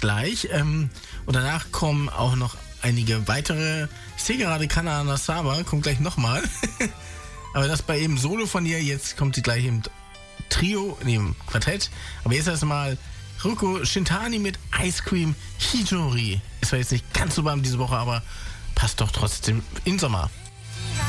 gleich. Und danach kommen auch noch einige weitere. Ich sehe gerade Kana Anasawa, kommt gleich nochmal. Aber das bei eben Solo von ihr, jetzt kommt sie gleich im Trio, im Quartett. Aber jetzt erstmal Ruko Shintani mit Ice Cream Hitori. Ist zwar jetzt nicht ganz so warm diese Woche, aber passt doch trotzdem in Sommer.